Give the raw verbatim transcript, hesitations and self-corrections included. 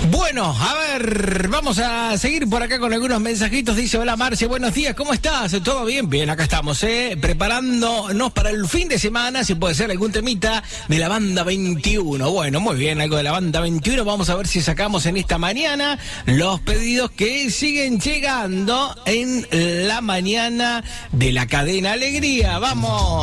Bueno, a ver, vamos a seguir por acá con algunos mensajitos. Dice, hola Marcia, buenos días, ¿cómo estás? ¿Todo bien? Bien, acá estamos, ¿eh? Preparándonos para el fin de semana, si puede ser algún temita de la banda veintiuno. Bueno, muy bien, algo de la banda veintiuno. Vamos a ver si sacamos en esta mañana los pedidos que siguen llegando en la mañana de la cadena Alegría. ¡Vamos!